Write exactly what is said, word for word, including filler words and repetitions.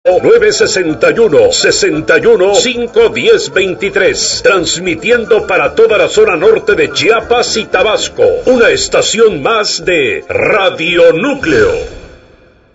o nueve seis uno, seis uno, cinco uno cero veintitrés. Transmitiendo para toda la zona norte de Chiapas y Tabasco. Una estación más de Radio Núcleo.